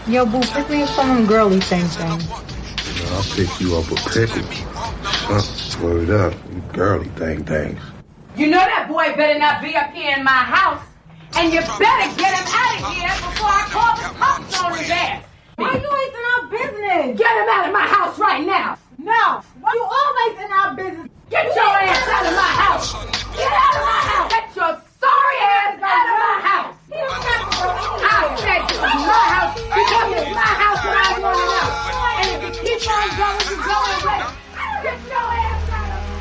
Yo, boo, pick me up some of them girly things. I'll pick you up a pickle. Word up, you girly things. You know that boy better not be up here in my house. And you better get him out of here before I call the cops on his ass. Why you wasting our business? Get him out of my house right now. No.